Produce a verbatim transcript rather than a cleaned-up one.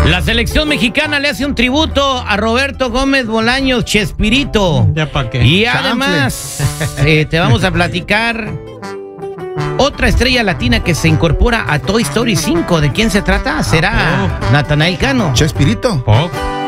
La selección mexicana le hace un tributo a Roberto Gómez Bolaños, Chespirito. ¿Ya para qué? Y además eh, te vamos a platicar otra estrella latina que se incorpora a Toy Story cinco. ¿De quién se trata? ¿Será Natanael Cano? Chespirito. Oh.